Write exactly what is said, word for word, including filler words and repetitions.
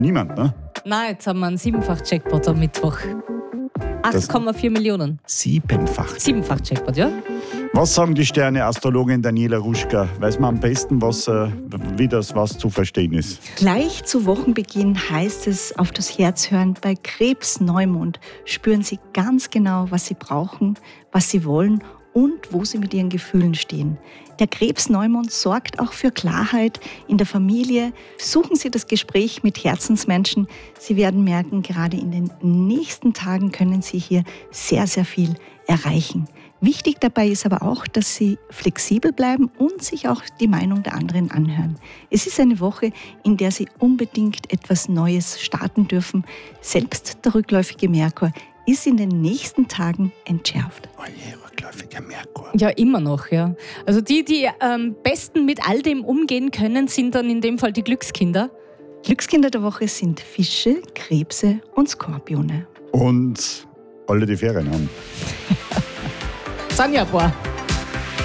Niemand, ne? Nein, jetzt haben wir einen Siebenfach-Jackpot am Mittwoch. acht Komma vier Millionen. Siebenfach. Siebenfach-Jackpot, ja? Was sagen die Sterne-Astrologin Daniela Ruschka? Weiß man am besten, was, äh, wie das was zu verstehen ist? Gleich zu Wochenbeginn heißt es auf das Herz hören. Bei Krebs-Neumond spüren Sie ganz genau, was Sie brauchen, was Sie wollen und wo Sie mit Ihren Gefühlen stehen. Der Krebs-Neumond sorgt auch für Klarheit in der Familie. Suchen Sie das Gespräch mit Herzensmenschen. Sie werden merken, gerade in den nächsten Tagen können Sie hier sehr, sehr viel erreichen. Wichtig dabei ist aber auch, dass Sie flexibel bleiben und sich auch die Meinung der anderen anhören. Es ist eine Woche, in der Sie unbedingt etwas Neues starten dürfen. Selbst der rückläufige Merkur ist in den nächsten Tagen entschärft. Oh je, rückläufiger Merkur. Ja, immer noch, ja. Also die, die am besten mit all dem umgehen können, sind dann in dem Fall die Glückskinder. Glückskinder der Woche sind Fische, Krebse und Skorpione. Und alle, die Ferien haben. Sagen ja ein paar.